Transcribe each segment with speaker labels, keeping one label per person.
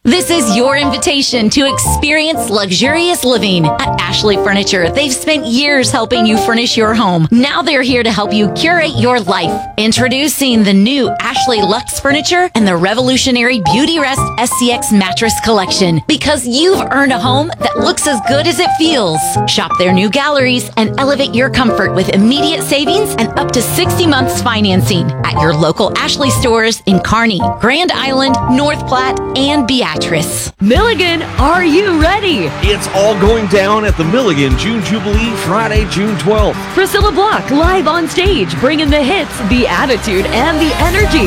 Speaker 1: This is your invitation to experience luxurious living at Ashley Furniture. They've spent years helping you furnish your home. Now they're here to help you curate your life. Introducing the new Ashley Luxe Furniture and the revolutionary Beauty Rest SCX Mattress Collection. Because you've earned a home that looks as good as it feels. Shop their new galleries and elevate your comfort with immediate savings and up to 60 months financing at your local Ashley stores in Kearney, Grand Island, North Platte, and Beatrice.
Speaker 2: Milligan, are you ready?
Speaker 3: It's all going down at the Milligan June Jubilee, Friday, June 12th.
Speaker 2: Priscilla Block live on stage, bringing the hits, the attitude, and the energy.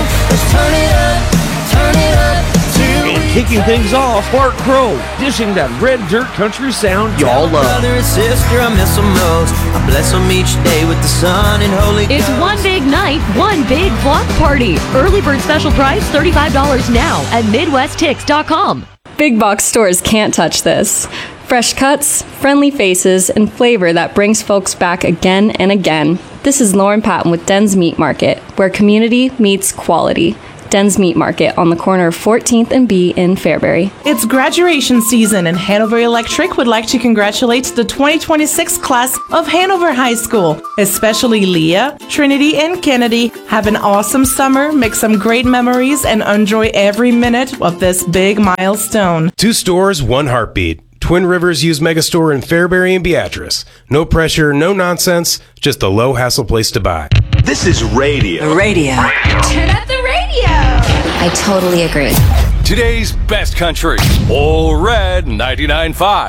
Speaker 3: And kicking things off, Bart Crow, dishing that red dirt country sound y'all love.
Speaker 4: Brother and sister, I miss them most. I bless them each day with the sun and holy
Speaker 2: It's
Speaker 4: ghost.
Speaker 2: one big night, one big block party. Early bird special price, $35 now at MidwestTix.com.
Speaker 5: Big box stores can't touch this. Fresh cuts, friendly faces, and flavor that brings folks back again and again. This is Lauren Patton with Den's Meat Market, where community meets quality. Den's Meat Market on the corner of 14th and B in Fairbury.
Speaker 6: It's graduation season, and Hanover Electric would like to congratulate the 2026 class of Hanover High School, especially Leah, Trinity, and Kennedy. Have an awesome summer, make some great memories, and enjoy every minute of this big milestone.
Speaker 7: 2 stores, 1 heartbeat. Twin Rivers Used Megastore in Fairbury and Beatrice. No pressure, no nonsense, just a low-hassle place to buy.
Speaker 8: This is radio.
Speaker 9: Radio.
Speaker 10: Turn up the radio.
Speaker 9: I totally agree.
Speaker 11: Today's best country. All Red 99.5.